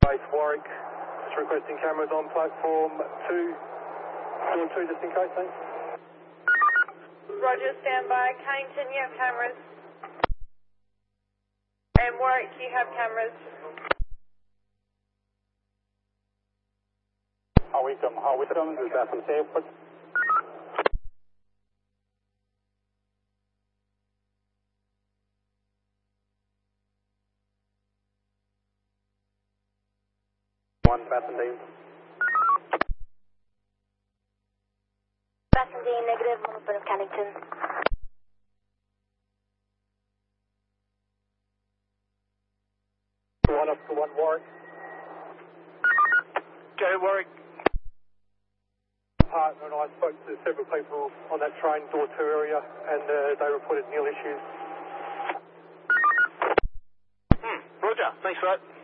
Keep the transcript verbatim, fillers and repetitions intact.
Base Warwick, just requesting cameras on platform two, door two just in case, thanks. Roger, stand by. Cannington, you have cameras. And Warwick, you have cameras. How Wickham, how Wickham, is that from Safewood? One, Bassendean. Bassendean, negative, one open of Cannington. One up to one Warwick. Okay, Warwick. Partner and I spoke to several people on that train, door two area, and uh, they reported nil issues. Hmm, Roger, thanks for that.